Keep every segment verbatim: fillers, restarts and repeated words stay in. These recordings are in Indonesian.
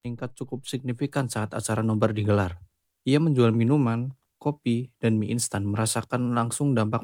meningkat cukup signifikan saat acara nobar digelar. Ia menjual minuman, kopi, dan mie instan, merasakan langsung dampak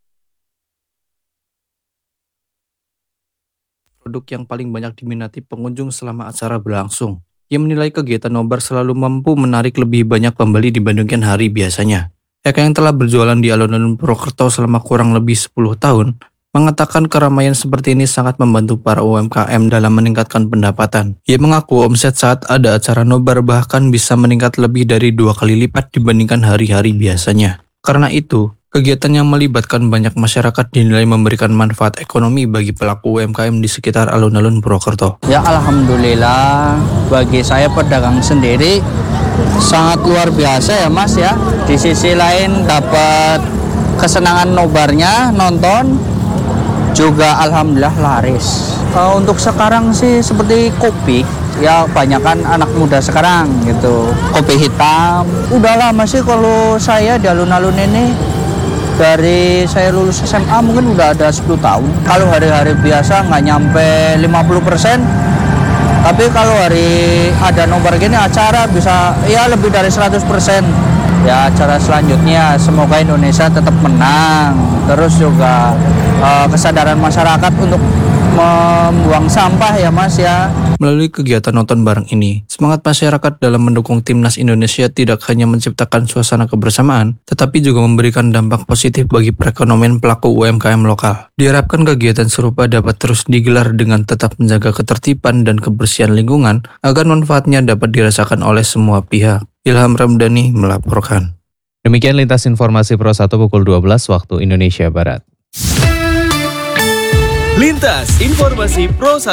produk yang paling banyak diminati pengunjung selama acara berlangsung. Ia menilai kegiatan nobar selalu mampu menarik lebih banyak pembeli dibandingkan hari biasanya. Eka yang telah berjualan di alun-alun Purwokerto selama kurang lebih sepuluh tahun, mengatakan keramaian seperti ini sangat membantu para U M K M dalam meningkatkan pendapatan. Ia mengaku omset saat ada acara nobar bahkan bisa meningkat lebih dari dua kali lipat dibandingkan hari-hari biasanya. Karena itu, kegiatan yang melibatkan banyak masyarakat dinilai memberikan manfaat ekonomi bagi pelaku U M K M di sekitar alun-alun Purwokerto. Ya alhamdulillah, bagi saya pedagang sendiri sangat luar biasa ya Mas ya. Di sisi lain dapat kesenangan nobarnya, nonton, juga alhamdulillah laris. Uh, untuk sekarang sih seperti kopi, ya banyakan anak muda sekarang gitu. Kopi hitam, udah lama sih kalau saya di alun-alun ini. Dari saya lulus S M A mungkin udah ada sepuluh tahun. Kalau hari-hari biasa nggak nyampe lima puluh persen. Tapi kalau hari ada nobar gini acara bisa ya lebih dari seratus persen. Ya acara selanjutnya semoga Indonesia tetap menang. Terus juga uh, kesadaran masyarakat untuk membuang sampah ya Mas ya. Melalui kegiatan nonton bareng ini, semangat masyarakat dalam mendukung timnas Indonesia tidak hanya menciptakan suasana kebersamaan, tetapi juga memberikan dampak positif bagi perekonomian pelaku U M K M lokal. Diharapkan kegiatan serupa dapat terus digelar dengan tetap menjaga ketertiban dan kebersihan lingkungan agar manfaatnya dapat dirasakan oleh semua pihak. Ilham Ramdhani melaporkan. Demikian lintas informasi Pro satu pukul dua belas waktu Indonesia Barat. Lintas informasi Pro satu.